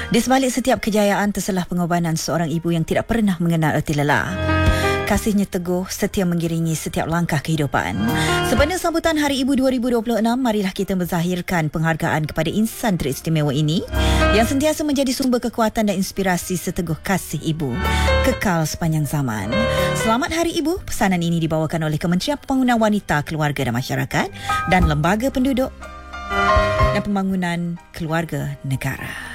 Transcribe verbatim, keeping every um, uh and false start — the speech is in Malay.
Di sebalik setiap kejayaan terselah pengorbanan seorang ibu yang tidak pernah mengenal erti lelah. Kasihnya teguh setia mengiringi setiap langkah kehidupan. Sempena sambutan Hari Ibu dua ribu dua puluh enam, marilah kita menzahirkan penghargaan kepada insan teristimewa ini yang sentiasa menjadi sumber kekuatan dan inspirasi seteguh kasih ibu kekal sepanjang zaman. Selamat Hari Ibu. Pesanan ini dibawakan oleh Kementerian Pembangunan Wanita, Keluarga dan Masyarakat dan Lembaga Penduduk dan Pembangunan Keluarga Negara.